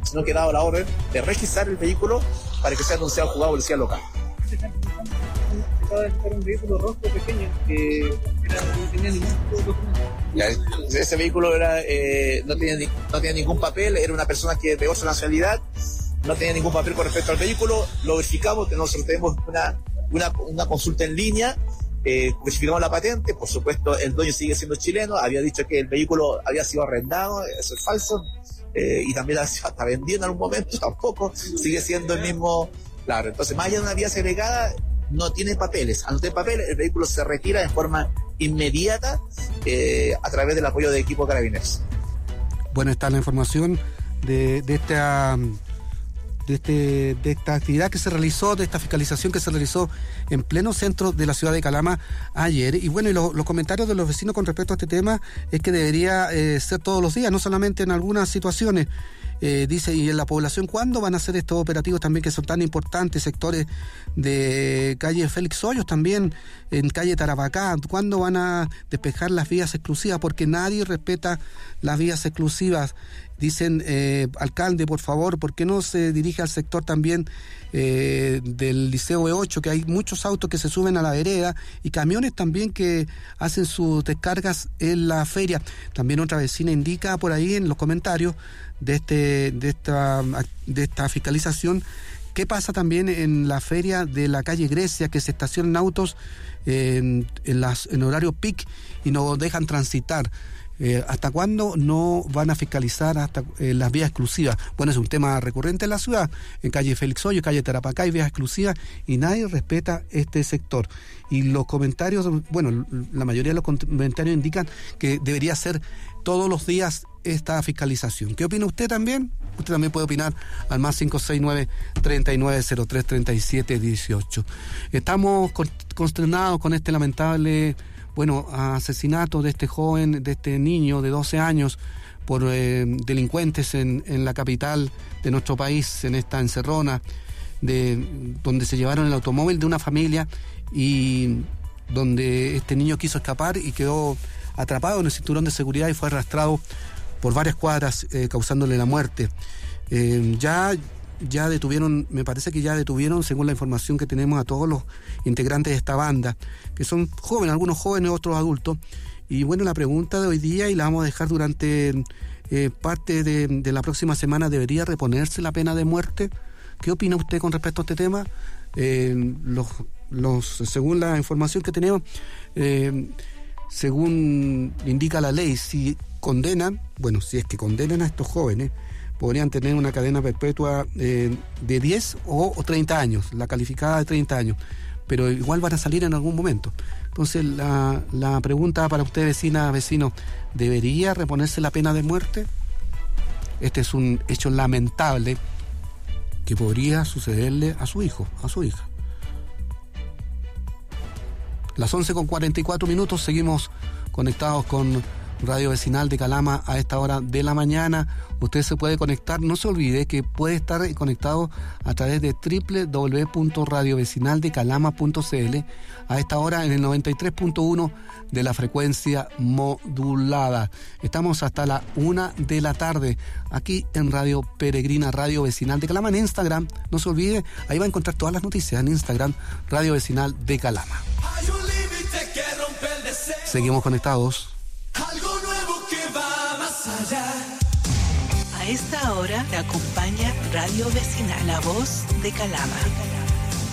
sino que ha dado la orden de requisar el vehículo para que sea denunciado al juzgado de policía local. Acaba de estar un vehículo rojo pequeño que no tenía ningún documento. Ese vehículo no tenía ningún papel, era una persona que de otra nacionalidad, no tenía ningún papel con respecto al vehículo. Lo verificamos, que nosotros tenemos una consulta en línea, verificamos la patente. Por supuesto, el dueño sigue siendo chileno, había dicho que el vehículo había sido arrendado, eso es falso, y también hasta vendido en algún momento, tampoco, sigue siendo el mismo. Claro, entonces, más allá de una vía segregada, no tiene papeles. Al no tener papeles, el vehículo se retira de forma inmediata a través del apoyo de equipo Carabineros. Bueno, está la información de esta actividad que se realizó, de esta fiscalización que se realizó en pleno centro de la ciudad de Calama ayer. Y bueno, y los comentarios de los vecinos con respecto a este tema es que debería ser todos los días, no solamente en algunas situaciones. Dice, y en la población, ¿cuándo van a hacer estos operativos también que son tan importantes? Sectores de calle Félix Hoyos también, en calle Tarapacá, ¿cuándo van a despejar las vías exclusivas? Porque nadie respeta las vías exclusivas. Dicen, alcalde, por favor, ¿por qué no se dirige al sector también del Liceo E8, que hay muchos autos que se suben a la vereda y camiones también que hacen sus descargas en la feria? También otra vecina indica por ahí en los comentarios de esta fiscalización, ¿qué pasa también en la feria de la calle Grecia, que se estacionan autos en horario peak y no dejan transitar? ¿Hasta cuándo no van a fiscalizar hasta las vías exclusivas? Bueno, es un tema recurrente en la ciudad. En calle Félix Hoyos, calle Tarapacá hay vías exclusivas y nadie respeta este sector. Y los comentarios, bueno, la mayoría de los comentarios indican que debería ser todos los días esta fiscalización. ¿Qué opina usted también? Usted también puede opinar al más 569-3903-3718. Estamos consternados con este lamentable asesinato de este joven, de este niño de 12 años por delincuentes en la capital de nuestro país, en esta encerrona, donde se llevaron el automóvil de una familia y donde este niño quiso escapar y quedó atrapado en el cinturón de seguridad y fue arrastrado por varias cuadras, causándole la muerte. Ya detuvieron, me parece que ya detuvieron, según la información que tenemos, a todos los integrantes de esta banda, que son jóvenes, algunos jóvenes, otros adultos. Y bueno, la pregunta de hoy día, y la vamos a dejar durante parte de la próxima semana, ¿debería reponerse la pena de muerte? ¿Qué opina usted con respecto a este tema? Según la información que tenemos, según indica la ley, si es que condenan a estos jóvenes, podrían tener una cadena perpetua de 10 o 30 años, la calificada de 30 años, pero igual van a salir en algún momento. Entonces, la pregunta para usted, vecino, ¿debería reponerse la pena de muerte? Este es un hecho lamentable que podría sucederle a su hijo, a su hija. Las 11:44, seguimos conectados con Radio Vecinal de Calama a esta hora de la mañana. Usted se puede conectar, no se olvide que puede estar conectado a través de www.radiovecinaldecalama.cl a esta hora en el 93.1 de la frecuencia modulada. Estamos hasta la 1 de la tarde aquí en Radio Peregrina, Radio Vecinal de Calama. En Instagram, no se olvide, ahí va a encontrar todas las noticias en Instagram, Radio Vecinal de Calama. Seguimos conectados. Algo nuevo que va más allá. A esta hora te acompaña Radio Vecinal, la voz de Calama.